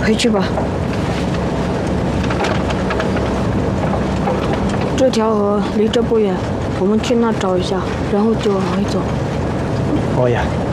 回去吧。这条河离这不远，我们去那找一下，然后就往回走。 哦呀。